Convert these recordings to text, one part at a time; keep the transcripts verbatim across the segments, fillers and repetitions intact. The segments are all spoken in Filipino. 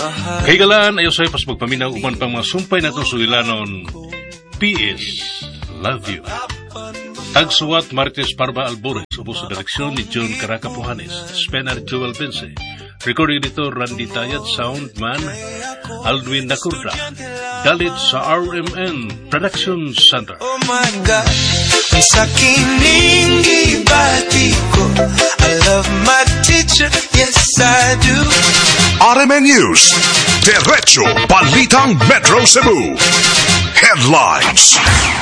Kahigalaan, ayaw sa'yo pas magpaminaw uman pang mga sumpay na itong sulilanon. P S. Love you. Tagsuwat Martes Parba Albores, ubos sa direksyon ni John Caraca Pujanes, Spenar Joel Bense. Recording dito, Randy Tayad, Soundman, Aldwin Nacurda. Dalit sa R M N Production Center. Oh my God, ang sakining ibati ko. I love my teacher, yes I do. R M N News, Derecho Balitang Metro Cebu. Headlines.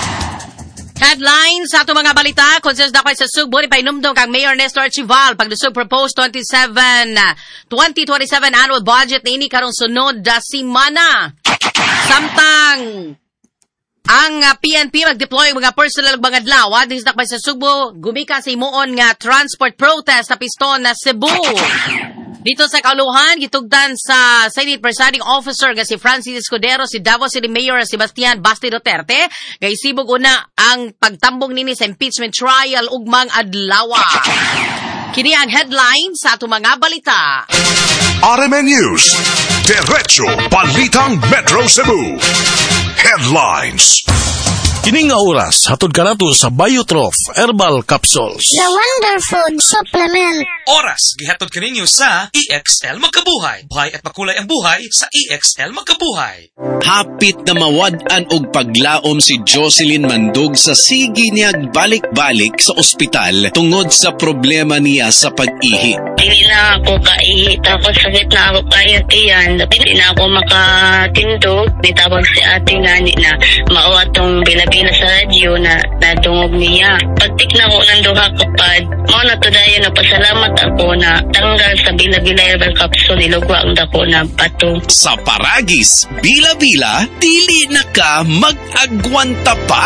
Headlines sa ato mga balita. Consist na kayo sa Subo ni Painumdong kang Mayor Nestor Archival pagdusog proposed twenty-seven, twenty twenty-seven annual budget na ini karong sunod da simana. Samtang ang uh, P N P mag-deploy mga personal mga adlaw dinhi sa sa Subo gumika sa imuon nga transport protest sa piston na Cebu. Dito sa kauluhan, gitugdan sa Senate Presiding Officer nga si Francis Escudero, si Davao City Mayor Sebastian Basti Duterte, kay sibog una ang pagtambong nini sa impeachment trial ugmang adlawa. Kini ang headline sa ato mga balita. R M N News, Derecho Balitang Metro Cebu. Headlines. Kining nga oras, hatod ka nato sa Biotrof Herbal Capsules. The Wonder Food Supplement. Oras, gihatod ka ninyo sa E X L Magkabuhay. Buhay at makulay ang buhay sa E X L Magkabuhay. Hapit na mawad-an og paglaom si Jocelyn Mandog sa sige niyag balik-balik sa ospital tungod sa problema niya sa pag-ihi. Hindi na ako kaihi, tapos sakit na ako kaya tiyan. Hindi na ako makatindog. Nitawag si ate nga ni na mauwa tong bilabila sa radyo na natungog niya. Pagtik na ko ng duha kapad, mo na to dayo na pasalamat ako na tanggal sa bilabila herbal capsule, nilugwa ang dako na pato. Sa Paragis, bila-bila, dili na ka mag-agwanta pa.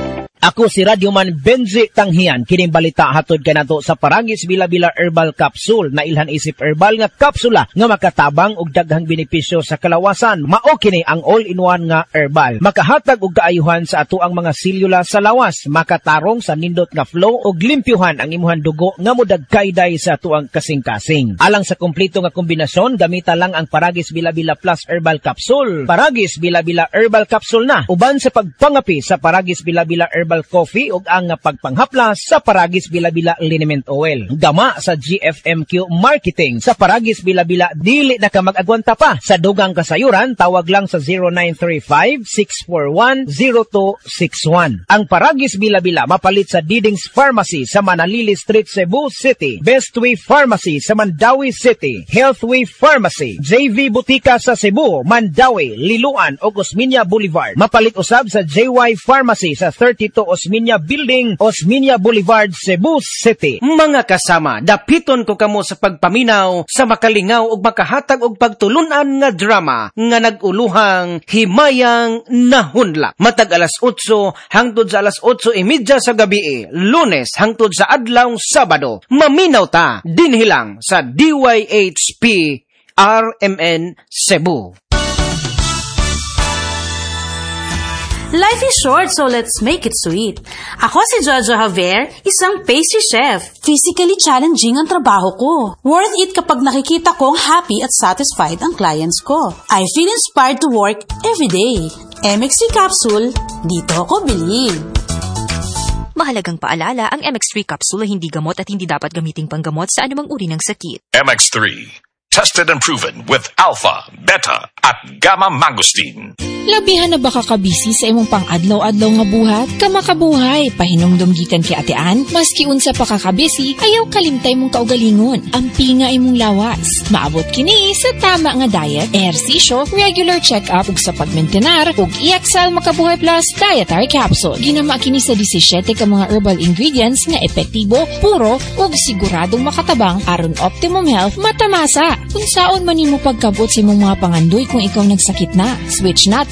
Ako si Radyoman Benzi Tanghian, kining balita hatod kay nato sa Paragis Bila-Bila Herbal Capsule na ilhan isip herbal nga kapsula nga makatabang og daghang benepisyo sa kalawasan. Mao kini ang all-in-one nga herbal. Makahatag og kaayuhan sa ato ang mga selula sa lawas, makatarong sa nindot nga flow og limpyuhan ang imuhang dugo nga modagkayday sa ato ang kasing-kasing. Alang sa kompleto nga kombinasyon, gamita lang ang Paragis Bila-Bila Plus Herbal Capsule. Paragis Bila-Bila Herbal Capsule na uban sa pagpangapi sa Paragis Bila-Bila Herbal Herbal Coffee ug ang pagpanghaplas sa Paragis Bila-Bila Liniment Oil. Gama sa G F M Q Marketing sa Paragis Bila-Bila, dili na ka mag-agwanta pa. Sa dugang kasayuran, tawag lang sa zero nine three five, six four one, zero two six one. Ang Paragis Bila-Bila mapalit sa Diding's Pharmacy sa Manalili Street, Cebu City, Bestway Pharmacy sa Mandawi City, Healthway Pharmacy, J V Butika sa Cebu, Mandawi, Liloan ug Osmeña Boulevard. Mapalit usab sa J Y Pharmacy sa thirty-two Osmeña Building, Osmeña Boulevard, Cebu City. Mga kasama, dapiton ko kamo sa pagpaminaw sa makalingaw ug makahatag og pagtulunan nga drama nga naguluhang Himayang Nahunlak. Matag alas otso hangtod sa alas otso e media sa gabi, Lunes hangtod sa adlaw Sabado. Maminaw ta dinhi lang sa D Y H P R M N Cebu. Life is short, so let's make it sweet. Ako si Jojo Javier, isang pastry chef. Physically challenging ang trabaho ko. Worth it kapag nakikita kong happy at satisfied ang clients ko. I feel inspired to work every day. M X three Capsule, dito ako bilib. Mahalagang paalala, ang M X three Capsule ay hindi gamot at hindi dapat gamiting panggamot sa anumang uri ng sakit. M X three, tested and proven with alpha, beta, at gamma mangosteen. Labihan na ba kakabisi sa imong pang-adlaw-adlaw nga buhat? Kamakabuhay, pahinumdum gikan kay Ate Ann, maski unsa pa kakabisi, ayaw kalimtay mong kaugalingon. Ampi nga imong lawas. Maabot kini sa tama nga diet, ehersisyo, regular check-up ug sa pagmentenar ug E X L Makabuhay Plus Dietary Capsule. Ginama kini sa seventeen ka mga herbal ingredients nga epektibo, puro ug siguradong makatabang aron optimum health matamasa. Kung saon man nimo pagkabot sa imong mga pangandoy kung ikaw nagsakit na, switch na to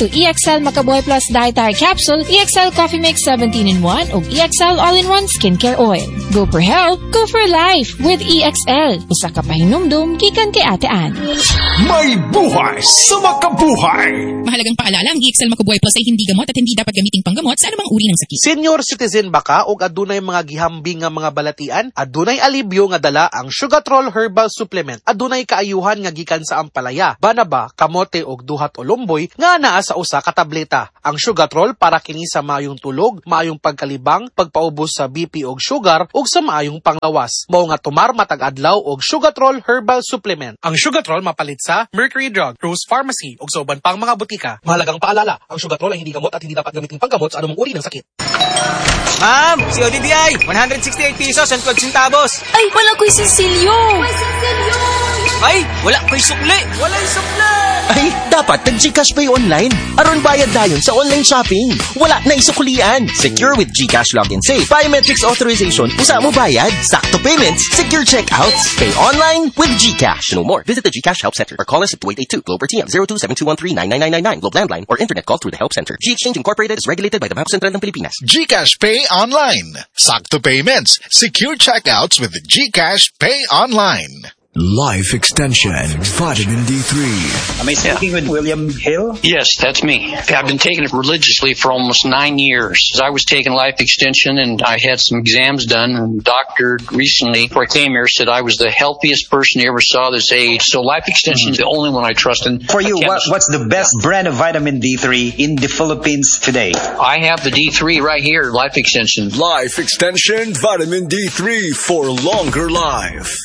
to E X L Makabuhay Plus Dietary Capsule, E X L Coffee Mix seventeen in one, ug E X L All-in-One Skincare Oil. Go for health, go for life with E X L. Usa ka pahinumdum gikan kay Ate Ann. May buhay sa makabuhay! Mahalagang paalala, ang E X L Makabuhay Plus ay hindi gamot at hindi dapat gamiting panggamot sa anumang uri ng sakit. Senior citizen ba ka o adunay mga gihambing nga mga balatian? Adunay alibyo nga dala ang Sugatrol Herbal Supplement. Adunay kaayuhan nga gikan sa ampalaya, banaba, kamote og duhat o lumboy nga naa sa usa ka tableta. Ang Sugatrol para kini sa maayong tulog, maayong pagkalibang, pagpaubos sa B P og sugar ug sa maayong panglawas. Mao nga tumar matag adlaw og Sugatrol Herbal Supplement. Ang Sugatrol mapalit sa Mercury Drug, Rose Pharmacy ug sa uban pang mga butika. Mahalagang paalala, ang Sugatrol ay hindi gamot at hindi dapat gamitin panggamot sa anumang uri ng sakit. Ma'am, si O D D I, one hundred sixty-eight pesos and twelve centavos. Ay, wala ko'y Cecilio. May Cecilio. Ay, wala ko'y sukli. Wala yung sukli. Ay, dapat nag-Gcash Pay online. Aron bayad dayon sa online shopping. Wala na isuklian. Secure with Gcash Login Safe. Biometrics authorization. Usa mo bayad. Sakto payments. Secure checkouts. Pay online with Gcash. To know more, visit the Gcash Help Center or call us at two eight eight two Globe or T M zero two seven two one three nine nine nine nine nine Globe Landline or internet call through the Help Center. G-Exchange Incorporated is regulated by the Banco Central ng Pilipinas. Gcash Pay Online. Sakto payments. Secure checkouts with the Gcash Pay Online. Life Extension, Vitamin D three. Am I speaking with William Hill? Yes, that's me. I've been taking it religiously for almost nine years. I was taking Life Extension and I had some exams done, and the doctor recently, before I came here, said I was the healthiest person he ever saw this age. So Life Extension is mm-hmm. the only one I trust in. For you, what, what's the best brand of vitamin D three in the Philippines today? I have the D three right here, Life Extension. Life Extension Vitamin D three for longer life.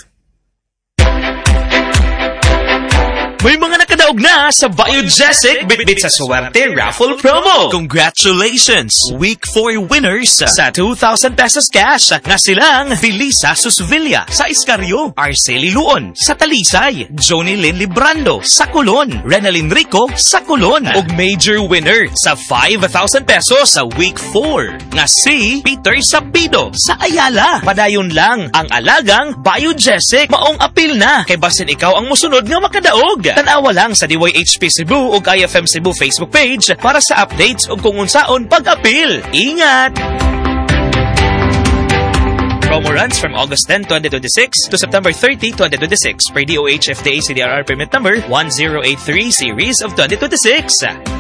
May mga nakadaog na sa Biogesic Bitbit sa Swerte Raffle Promo. Congratulations! Week four winners sa two thousand pesos cash nga silang Felisa Susvilla sa Iscarrio, Arceli Luon sa Talisay, Johnny Lynn Librando sa Colon, Renalyn Rico sa Colon, ug major winner sa five thousand pesos sa Week four nga si Peter Sapido sa Ayala. Padayon lang ang alagang Biogesic. Maong apil na kay basin ikaw ang musunod nga makadaog. Tanawa lang sa D Y H P Cebu ug I F M Cebu Facebook page para sa updates ug kung unsaon pag-apil. Ingat! Promo runs from August tenth, twenty twenty-six to September thirtieth, twenty twenty-six per D O H F D A C D R R permit number one zero eight three series of twenty twenty-six.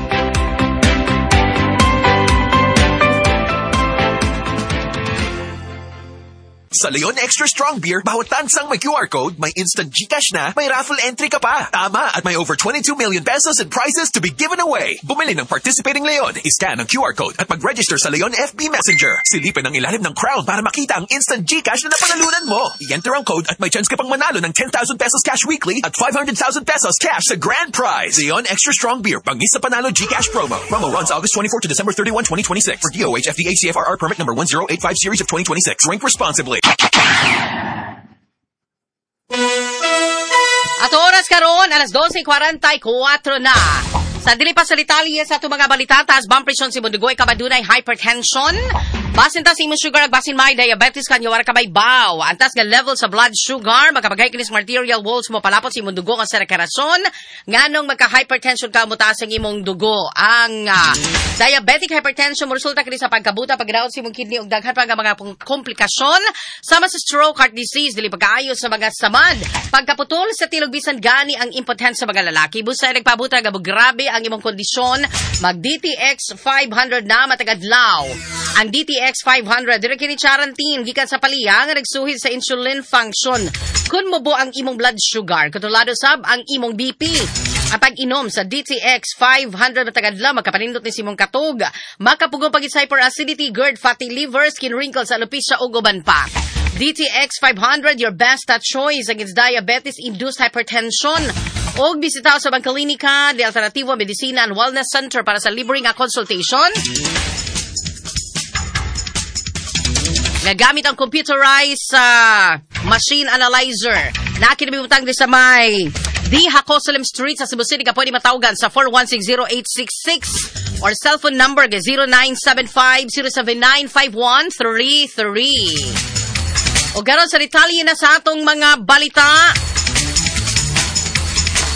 Sa Leon Extra Strong Beer, bawat tansang may Q R code, may instant Gcash na, may raffle entry ka pa. Tama, at may over twenty-two million pesos in prizes to be given away. Bumili ng participating Leon, iscan ang Q R code at mag-register sa Leon F B Messenger. Silipin ang ilalim ng crown para makita ang instant Gcash na napanalunan mo. I-enter ang code at may chance ka pang manalo ng ten thousand pesos cash weekly at five hundred thousand pesos cash sa grand prize. Leon Extra Strong Beer, bangis sa panalo Gcash promo. Promo runs August twenty-fourth to December thirty-first, twenty twenty-six for D O H F D A C F R R permit number one zero eight five series of twenty twenty-six. Drink responsibly. At oras karon alas twelve forty-four na. Sa dili pa sa detalye sa itong mga balita, taas bomb presyon si Mundugoy, kabadunay hypertension. Basin ta si imong sugar, basin may diabetes kanya wala ka may baw. Antas nga level sa blood sugar, magkabagay kinis arterial walls mo palapot si imong dugo nga sa karason. Nganong magka-hypertension ka mo taas ang imong dugo. Ang uh, diabetic hypertension mo resulta kini sa pagkabuta, pagdaot si imong kidney ug daghan pa nga mga komplikasyon sama sa stroke, heart disease, dili pagkaayo sa mga samad. Pagkaputol sa tilog bisan gani ang impotent sa mga lalaki. Busay nagpabuta nga grabe ang imong kondisyon, mag D T X five hundred na matagadlaw. Ang D T X five hundred dire kini charantine gikan sa paliya nga nagsuhid sa insulin function. Kun mobo ang imong blood sugar, katulado sab ang imong B P. Ang pag-inom sa D T X five hundred matagadlaw makapanindot ni simong katog, makapugong pagit sa hyperacidity, GERD, fatty liver, skin wrinkles, alopecia ug uban pa. D T X five hundred, your best choice against diabetes-induced hypertension. Og bisitaw sa bang klinika de Alternativo Medicina and Wellness Center para sa libre nga consultation. Nagamit ang computerized uh, machine analyzer. Nakinabibutang di sa may D. Hacosalem Street sa Cebu City ka pwede matawagan sa four one six zero eight six six or cellphone number zero nine seven five zero seven nine five one three three. O garon sa detalye na sa atong mga balita.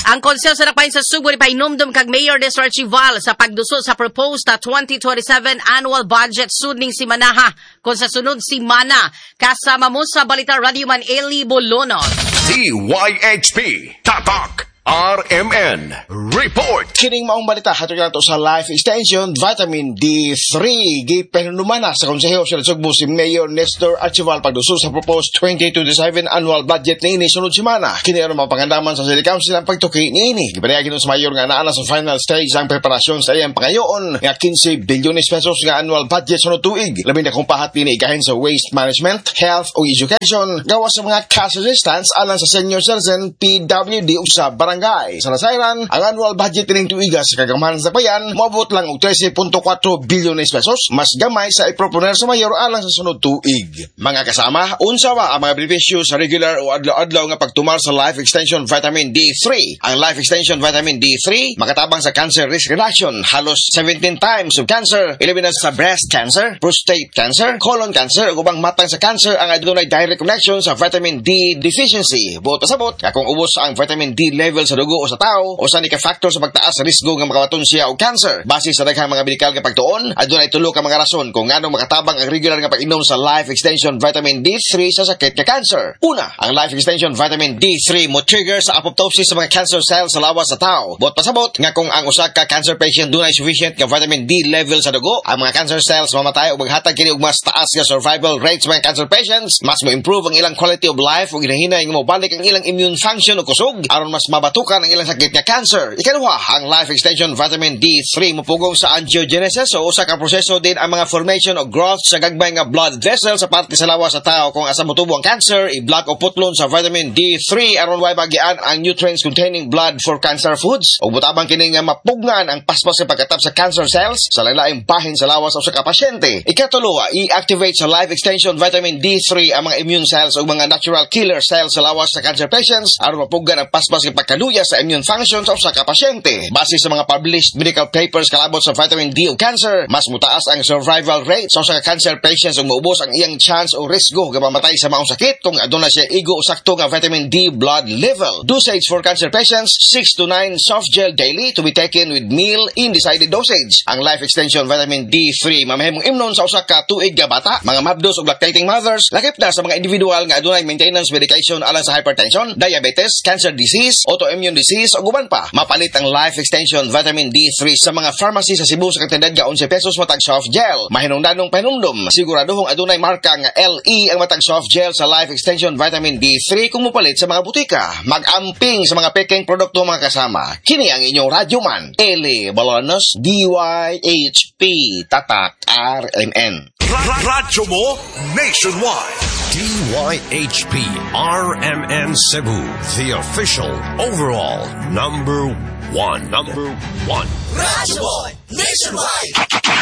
Ang konseho sa nakpain sa Subo ni painumdum kag Mayor Nestor Archival sa pagduso sa proposed na twenty twenty-seven annual budget sudning si Manaha kung sa sunod si Mana. Kasama mo sa Balita Radio Man Eli Bolonos. D Y H P Tatak R M N Report. Kining maong balita hatod nato sa Life Extension Vitamin D three gipenumana sa Konseho sa Sugbo si Mayor Nestor Archival pagduso sa proposed twenty twenty-seven annual budget niini sunod semana. Kini ano mapangandaman sa City Council ang pagtuki niini. Gipanayagin sa Mayor nga naa na sa final stage ang preparasyon sa iyang pangayoon nga fifteen bilyones pesos nga annual budget sunod tuig. Labi na kung pahat ini igahin sa waste management, health o education gawas sa mga cash resistance alang sa senior citizen P W D o sa barangay. Sa nasairan, ang annual budget tining tuiga sa kagamahan sa bayan, mabot lang og thirteen point four bilyones pesos, mas gamay sa iproponer sa mayor alang sa sunod tuig. Mga kasama, unsa ba ang mga benepisyo sa regular o adlaw-adlaw nga pagtumar sa Life Extension Vitamin D three? Ang Life Extension Vitamin D three makatabang sa cancer risk reduction, halos seventeen times of cancer, ilabi na sa breast cancer, prostate cancer, colon cancer, ug ubang matang sa cancer ang adunay direct connection sa vitamin D deficiency. Buot pasabot, kung ubos ang vitamin D level sa dugo o sa tao o sa ni ka factor sa pagtaas sa risgo nga makawaton siya og cancer. Base sa daghang mga medikal nga pagtuon, adunay tulo ka mga rason kung ngano makatabang ang regular nga pag-inom sa Life Extension Vitamin D three sa sakit nga cancer. Una, ang Life Extension Vitamin D three mo trigger sa apoptosis sa mga cancer cells sa lawas sa tao. Buot pasabot nga kung ang usa ka cancer patient dunay sufficient nga vitamin D level sa dugo, ang mga cancer cells mamatay ug maghatag kini og mas taas nga survival rate sa mga cancer patients, mas mo improve ang ilang quality of life ug hinahinay nga mobalik ang ilang immune function o kusog aron mas mabatukan ang ilang sakit nga cancer. Ikaduha, ang Life Extension Vitamin D three mupugong sa angiogenesis o usa ka proseso din ang mga formation o growth sa gagmay nga blood vessel sa parte sa lawas sa tao. Kung asa motubo ang cancer, i-block o putlon sa vitamin D three aron way bagian ang nutrients containing blood for cancer foods. O butabang kini nga mapugnan ang paspas sa pagkatap sa cancer cells sa lain-laing bahin sa lawas sa usa ka pasyente. Ikatulo, i-activate sa Life Extension Vitamin D three ang mga immune cells o mga natural killer cells sa lawas sa cancer patients aron mapugnan ang paspas sa pagkaluya sa immune function sa usa ka pasyente. Base sa mga published medical papers kalabot sa vitamin D o cancer, mas mutaas ang survival rate sa usa ka cancer patients ug maubos ang iyang chance o risgo nga mamatay sa maong sakit kung aduna siya igo o sakto nga vitamin D blood level. Dosage for cancer patients, six to nine soft gel daily to be taken with meal in decided dosage. Ang Life Extension Vitamin D three mamahimong imnon sa usa ka tuig nga bata, mga mabdos ug lactating mothers, lakip na sa mga individual nga adunay maintenance medication alang sa hypertension, diabetes, cancer disease, autoimmune disease ug uban pa. Mapalit ang Life Extension Vitamin D three sa mga pharmacy sa Cebu sa kantidad nga eleven pesos matag soft gel. Mahinungdanong panumdum, siguraduhong adunay marka nga L E ang matag soft gel sa Life Extension Vitamin D three kung mupalit sa mga butika. Mag-amping sa mga peking produkto mga kasama. Kini ang inyong radyoman, Eli Bolonos, D Y H P Tatak R M N. Radyo mo nationwide. D Y H P R M N Cebu, the official overall number one. Number one. Radyo mo nationwide.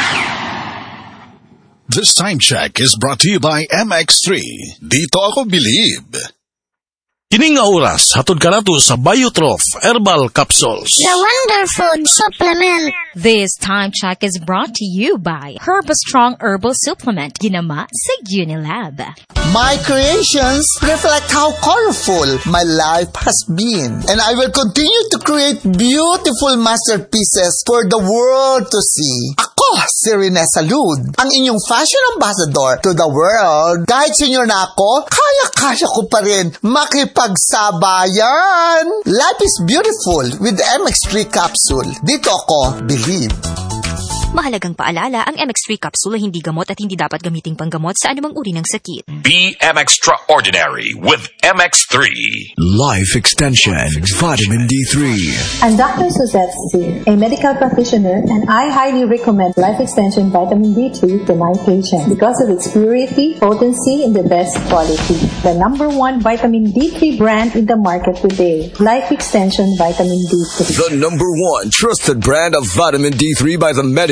This time check is brought to you by M X three. Dito ako believe. Kining nga oras, hatod ka nato sa Biotrof Herbal Capsules. The Wonder Food Supplement. This time check is brought to you by Herbastrong Herbal Supplement, ginama sa Unilab. My creations reflect how colorful my life has been, and I will continue to create beautiful masterpieces for the world to see. Ako, si Rene Salud, ang inyong fashion ambassador to the world. Kahit senior na ako, kaya-kaya ko pa rin makipagsabayan. Life is beautiful with M X three capsule. Dito ako believe. Mahalagang paalala, ang M X three capsule ay hindi gamot at hindi dapat gamiting panggamot sa anumang uri ng sakit. Be M Extraordinary with M X three. Life Extension Vitamin D three. I'm Doctor Suzette C., a medical practitioner, and I highly recommend Life Extension Vitamin D three to my patients because of its purity, potency, and the best quality. The number one vitamin D three brand in the market today, Life Extension Vitamin D three. The number one trusted brand of vitamin D three by the medical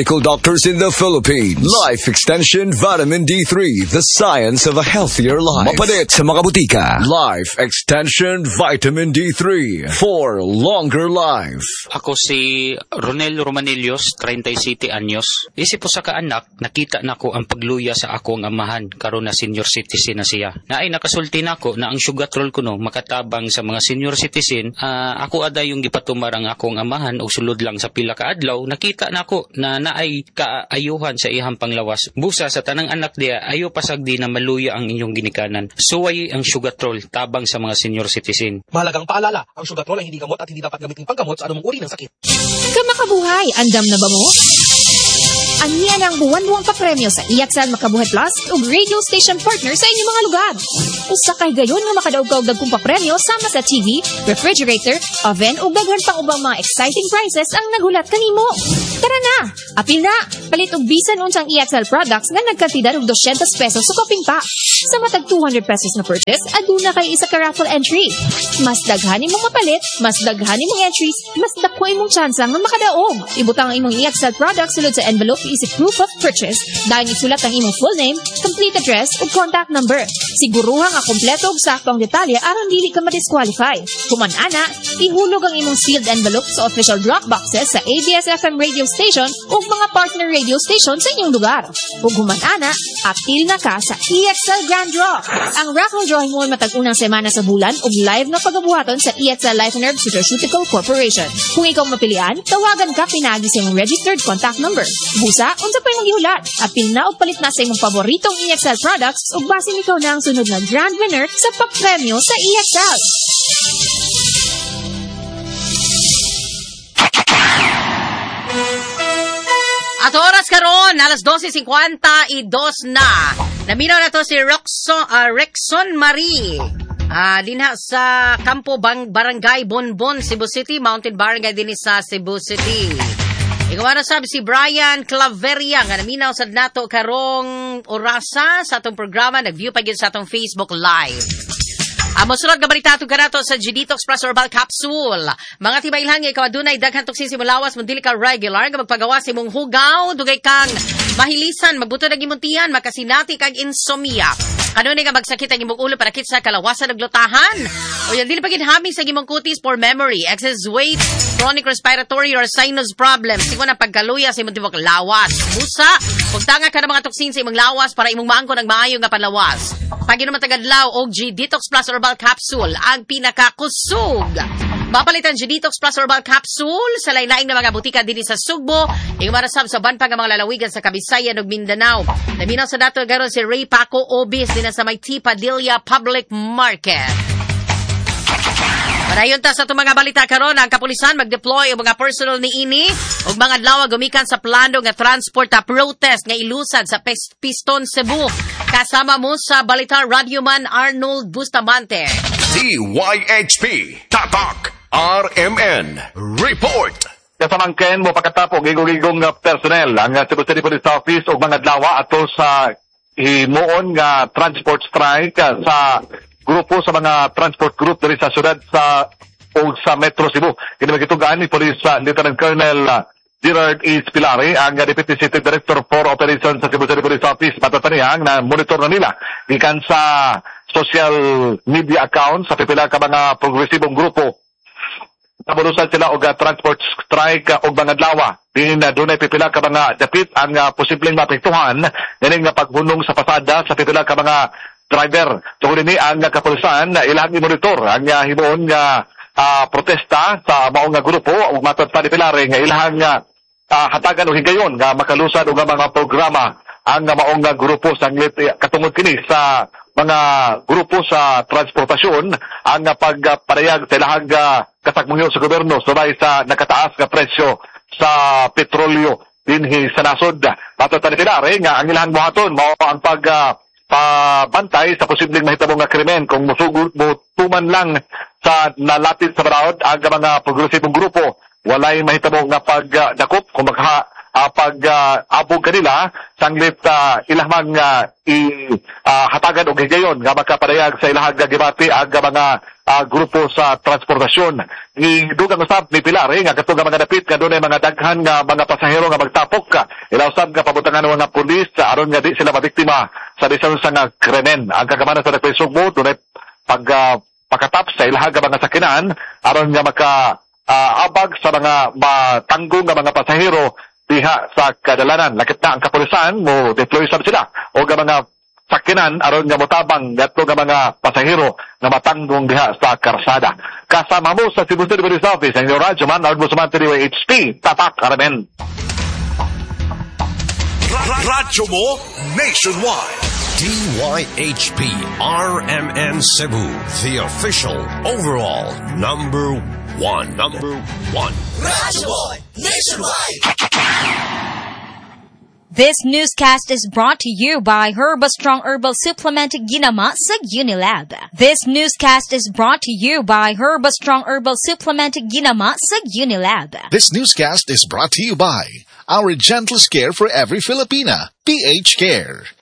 medical doctors in the Philippines. Life Extension Vitamin D three, the science of a healthier life. Mapalit sa mga butika. Life Extension Vitamin D three for longer life. Ako si Ronel Romanillos, thirty-seven anyos. Isip po sa kaanak, nakita na ko ang pagluya sa akong amahan karon na senior citizen na siya. Na ay nakasulti na ko na ang sugatrol ko no makatabang sa mga senior citizen. Uh, ako ada yung gipatumarang akong amahan o sulod lang sa pila ka adlaw. Nakita na ko na naay kaayuhan sa ihang panglawas. Busa sa tanang anak dia, ayo pasagdi na maluya ang inyong ginikanan. Suway ang sugatrol tabang sa mga senior citizen. Mahalagang paalala, ang sugatrol ay hindi gamot at hindi dapat gamitin panggamot sa anumang uri ng sakit. Kamakabuhay, andam na ba mo? Aniya ng buwan-buwang papremyo sa I X L Makabuhay Plus ug radio station partner sa inyong mga lugar. Usa kay gayon nga makadaog-og dagkong papremyo sama sa T V, refrigerator, oven ug daghan pang ubang mga exciting prizes ang nagulat kanimo. Tara na, apil na, palit og bisan unsang I X L products nga nagkatidad og two hundred pesos sa koping pa. Sa matag two hundred pesos na purchase, aduna kay isa ka raffle entry. Mas daghan imong mapalit, mas daghan imong entries, mas dako imong tsansa nga makadaog. Ibutang ang imong I X L products sulod sa envelope isip proof of purchase, dahil isulat ang imong full name, complete address ug contact number. Siguruha nga kompleto ug sakto ang detalye aron dili ka ma-disqualify. Kuman ana, ihulog ang imong sealed envelope sa official drop boxes sa A B S F M radio station ug mga partner radio station sa inyong lugar. Ug kuman ana, apil na ka sa I X L Grand Draw. Ang raffle drawing mo matag unang semana sa bulan ug live na pagabuhaton sa I X L Life and Herb Pharmaceutical Corporation. Kung ikaw mapilian, tawagan ka pinagi sa imong registered contact number. Busa, unsa pa imong gihulat? Apil na og palit na sa imong paboritong I X L products ug basin ikaw na ang sunod na grand winner sa papremyo sa I X L. At oras karon, alas twelve fifty-two na. Naminaw na to si Roxon, uh, Rexon Marie. Ah, dinha sa Campo Bang Barangay Bonbon, Cebu City, Mountain Barangay din sa Cebu City. Ikaw na sabi si Brian Claveria nga naminaw sa nato karong orasa sa atong programa, nag-view pa gyud sa atong Facebook Live. Amo sunod nga balita ato kanato sa G-Detox Plus Herbal Capsule. Mga tibailhan nga ikaw adunay daghan toksin si mulawas mo dili ka regular nga magpagawa sa imong hugaw, dugay kang mahilisan, magbuto ng imong tiyan, makasinati kag insomnia. Kanunay nga magsakit ang imong ulo para kitsa kalawasan ug lutahan. O yan dili pa gid hamig sa imong kutis for memory, excess weight, chronic respiratory or sinus problems, siguro na pagkaluya sa imong tibok lawas. Busa, pagtanga ka ng mga toksin sa imong lawas para imong maangkon ang maayo nga panlawas. Pag-inom tagadlaw og G-Detox Plus Herbal Capsule ang pinakakusog. Mapalitan G-Detox Plus Herbal Capsule sa lain-laing na mga butika dinhi sa Sugbo, ing marasab sa banpag nga mga lalawigan sa Kabisayan ug Mindanao. Naminaw sa dato garon si Ray Paco Obis dinha sa may T. Padilla Public Market. Padayon ta sa itong mga balita karon, ang kapulisan mag-deploy og mga personal ni ini ug mga adlaw gumikan sa plano nga transport ta protest nga ilusad sa Piston Cebu. Kasama mo sa balita Radioman Arnold Bustamante. D Y H P Tatak R M N Report. Kasamangken mo pagkatapos gigong-gigong nga personnel ang Cebu City Police Office ug mga adlaw ato sa himuon nga transport strike sa grupo sa mga transport group diri sa syudad sa o sa Metro Cebu. Kini magitugaan ni Police uh, Lieutenant Colonel uh, Gerard E. Spilari, ang uh, Deputy City Director for Operations sa Cebu City Police Office. Matatanihang na monitor na nila gikan sa social media accounts sa pipila ka mga progresibong grupo. Nabulusan sila og uh, transport strike uh, og mga adlaw. Din uh, dunay pipila ka mga dapit ang uh, posibleng mapektuhan ganing nga paghunong sa pasada sa pipila ka mga driver. Tungod ni ang uh, kapulisan uh, ilang i-monitor ang uh, himuon nga uh, protesta sa maong nga grupo ug matod pa ni Pilare nga ilang uh, uh, hatagan o higayon nga makalusad og mga programa ang uh, maong nga grupo sanglit uh, katungod kini sa mga grupo sa transportasyon ang uh, pagpadayag sa ilang uh, kasagmungyo sa gobyerno subay sa nakataas nga presyo sa petrolyo dinhi sa nasod. Matod pa ni Pilare nga ang ilang buhaton mao ang pag uh, pabantay sa posibleng mahitabong nga krimen kung musugod mo tuman lang sa nalatid sa baraod ang mga progresibong grupo walay mahitabong nga pagdakop kung baka uh, pag-abog uh, kanila sanglit uh, ilamang uh, i-hatagan uh, o gigayon nga makapadayag sa ilahag gibati ang mga uh, grupo sa transportasyon. Idugang usab ni Pilari nga katong mga dapit nga dunay mga daghan nga mga pasahero nga magtapok ka. Ila usab nga pabutangan ng mga pulis aron nga di sila mabiktima sa disensa nga krimen. Ang kagamana sa Dapit Sugbo dunay pag uh, pagkatap sa ilahag nga mga sakinan aron nga maka uh, abag sa mga matanggong nga mga pasahero diha sa kadalanan. Lakit na ang kapulisan mo deploy sab sila o nga mga sakinan aron nga motabang ngadto nga mga pasahero nga matanggong diha sa karsada. Kasama mo sa Cebu City Police Office ang inyong radyo man aron mo sumanti ni H P Tatak Aramen. Radyo mo nationwide. D Y H P R M N Cebu, the official overall number one. Number one. Radyo mo nationwide. This newscast is brought to you by Herba Strong Herbal Supplement Ginama sa Unilab. This newscast is brought to you by Herba Strong Herbal Supplement Ginama sa Unilab. This newscast is brought to you by Our Gentle Care for Every Filipina, P H Care.